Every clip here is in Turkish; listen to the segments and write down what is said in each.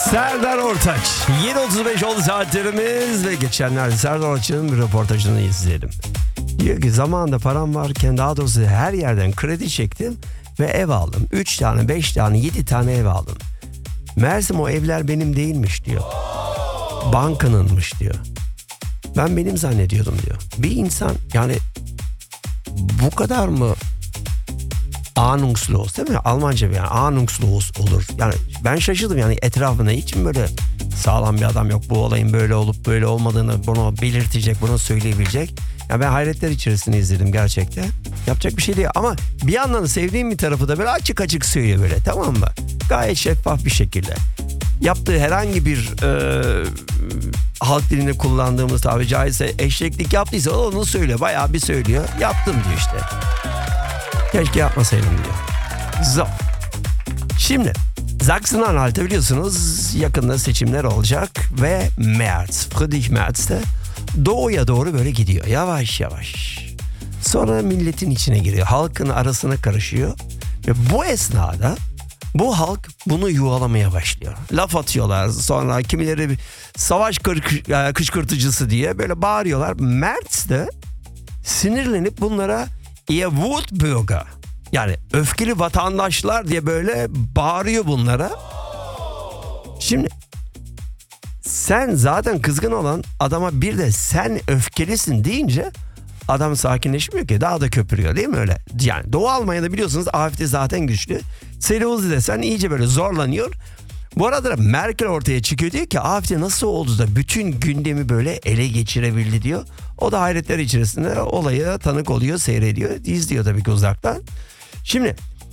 Serdar Ortaç. 7.35 oldu saatlerimiz ve geçenlerde Serdar Ortaç'ın bir röportajını izledim. Diyor ki zamanında param varken, daha doğrusu her yerden kredi çektim ve ev aldım. 3 tane, 5 tane, 7 tane ev aldım. Meğersem o evler benim değilmiş diyor. Bankanınmış diyor. Ben benim zannediyordum diyor. Bir insan yani bu kadar mı ahnungslos, değil mi? Almanca yani ahnungslos olur. Yani ben şaşırdım, yani etrafında hiç mi böyle sağlam bir adam yok, bu olayın böyle olup böyle olmadığını bunu belirtecek, bunu söyleyebilecek. Yani ben hayretler içerisinde izledim gerçekten. Yapacak bir şey değil ama bir yandan da sevdiğim bir tarafı da böyle açık açık söylüyor böyle, tamam mı? Gayet şeffaf bir şekilde. Yaptığı herhangi bir halk dilinde kullandığımız tabiri caizse eşeklik yaptıysa onu söylüyor. Bayağı bir söylüyor. Yaptım diyor işte. Keşke yapmasaydım diyor. So. Şimdi Sachsen-Anhalt'ta biliyorsunuz yakında seçimler olacak ve Friedrich Merz de doğuya doğru böyle gidiyor yavaş yavaş. Sonra milletin içine giriyor. Halkın arasına karışıyor. Ve bu esnada bu halk bunu yuvalamaya başlıyor. Laf atıyorlar. Sonra kimileri savaş kışkırtıcısı diye böyle bağırıyorlar. Merz de sinirlenip bunlara "Ihr Wutbürger", yani öfkeli vatandaşlar diye böyle bağırıyor bunlara. Şimdi sen zaten kızgın olan adama bir de sen öfkelisin deyince adam sakinleşmiyor ki, daha da köpürüyor, değil mi öyle? Yani Doğu Almanya'da biliyorsunuz AfD zaten güçlü. Selozi desen iyice böyle zorlanıyor. Bu arada Merkel ortaya çıkıyor, diyor ki AfD nasıl oldu da bütün gündemi böyle ele geçirebildi diyor. O da hayretler içerisinde olaya tanık oluyor, seyrediyor, izliyor tabii ki uzaktan. Şimdi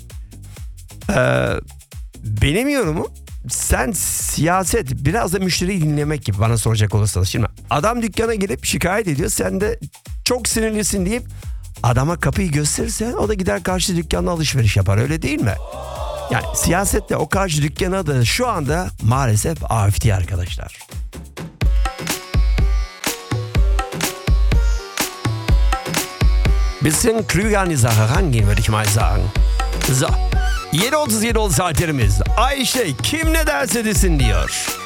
benim yorumum, sen siyaset biraz da müşteriyi dinlemek gibi bana soracak olursanız. Şimdi adam dükkana girip şikayet ediyor, sen de çok sinirlisin deyip adama kapıyı gösterirsen o da gider karşı dükkanda alışveriş yapar, öyle değil mi? Yani siyasette o karşı dükkana da şu anda maalesef AfD arkadaşlar. Bisschen klüger an die Sache rangehen, würde ich mal sagen. So, 7.37 oldu saatlerimiz. Ayşe kim ne derse desin diyor.